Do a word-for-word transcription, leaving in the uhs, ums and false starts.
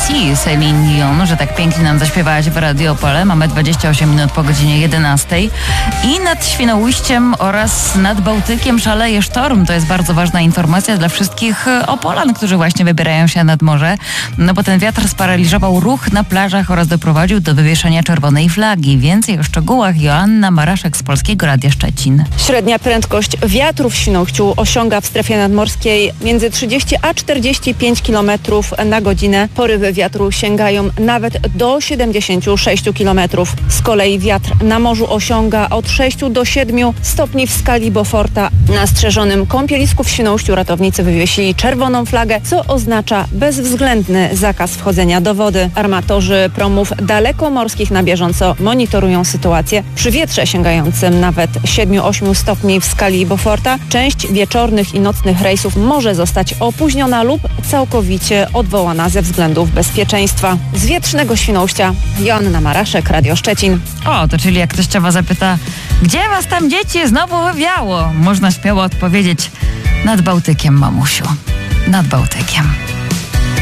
Sea, Celine Dion, że tak pięknie nam zaśpiewałaś w Radio Opole. Mamy dwadzieścia osiem minut po godzinie jedenastej. I nad Świnoujściem oraz nad Bałtykiem szaleje sztorm. To jest bardzo ważna informacja dla wszystkich Opolan, którzy właśnie wybierają się nad morze. No bo ten wiatr sparaliżował ruch na plażach oraz doprowadził do wywieszenia czerwonej flagi. Więcej o szczegółach Joanna Maraszek z Polskiego Radia Szczecin. Średnia prędkość wiatru w Świnoujściu osiąga w strefie nadmorskiej między trzydzieści a czterdzieści pięć kilometrów na godzinę. Porywy wiatru sięgają nawet do siedemdziesięciu sześciu kilometrów. Z kolei wiatr na morzu osiąga od sześciu do siedmiu stopni w skali Beauforta. Na strzeżonym kąpielisku w Świnoujściu ratownicy wywiesili czerwoną flagę, co oznacza bezwzględny zakaz wchodzenia do wody. Armatorzy promów dalekomorskich na bieżąco monitorują sytuację. Przy wietrze sięgającym nawet siedmiu do ośmiu stopni w skali Beauforta część wieczornych i nocnych rejsów może zostać opóźniona lub całkowicie odwołana ze względów bezpieczeństwa. Z wietrznego Świnoujścia Joanna Maraszek, Radio Szczecin. O, to czyli jak teściowa zapyta, gdzie was tam dzieci znowu wywiało? Można śmiało odpowiedzieć, nad Bałtykiem, mamusiu, nad Bałtykiem.